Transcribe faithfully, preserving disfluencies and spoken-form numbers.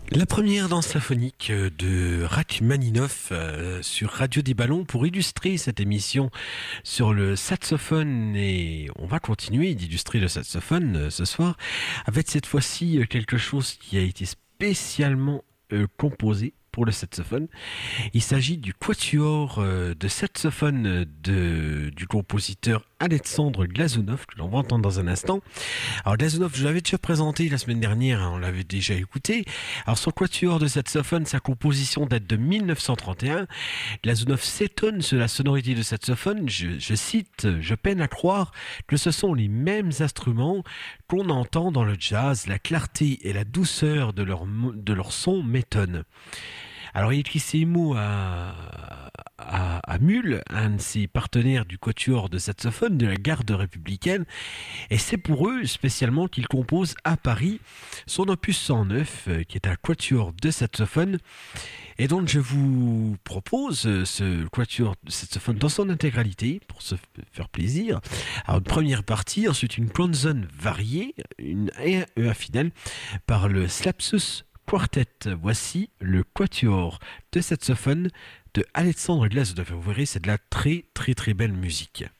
La première danse symphonique de Rachmaninoff euh, sur Radio des Ballons pour illustrer cette émission sur le saxophone, et on va continuer d'illustrer le saxophone euh, ce soir avec cette fois-ci euh, quelque chose qui a été spécialement euh, composé pour le saxophone. Il s'agit du quatuor euh, de saxophone de, du compositeur Alexandre Glazunov, que l'on va entendre dans un instant. Alors Glazunov, je l'avais déjà présenté la semaine dernière, hein, on l'avait déjà écouté. Alors son quatuor de saxophone, sa composition date de mille neuf cent trente et un. Glazunov s'étonne sur la sonorité de saxophone. Je, je cite, je peine à croire que ce sont les mêmes instruments qu'on entend dans le jazz. La clarté et la douceur de leur, de leur son m'étonnent. Alors il écrit ces mots à, à, à Mull, un de ses partenaires du quatuor de saxophone de la garde républicaine, et c'est pour eux spécialement qu'il compose à Paris son opus cent neuf, qui est un quatuor de saxophone, et donc je vous propose ce quatuor de saxophone dans son intégralité, pour se faire plaisir. Alors une première partie, ensuite une consonne variée, une et un E fidèle, par le Slapsus Quartet. Voici le quatuor de saxophone de Alexandre Glazunov. Vous verrez, c'est de la très très très belle musique.